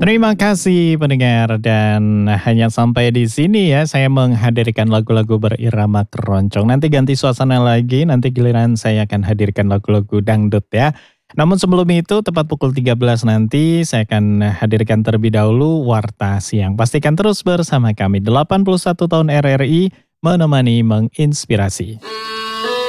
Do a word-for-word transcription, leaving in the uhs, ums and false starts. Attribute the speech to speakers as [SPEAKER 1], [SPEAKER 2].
[SPEAKER 1] Terima kasih pendengar dan hanya sampai di sini ya saya menghadirkan lagu-lagu berirama keroncong. Nanti ganti suasana lagi, nanti giliran saya akan hadirkan lagu-lagu dangdut ya. Namun sebelum itu tepat pukul tiga belas nanti saya akan hadirkan terlebih dahulu Warta Siang. Pastikan terus bersama kami delapan puluh satu tahun R R I menemani menginspirasi.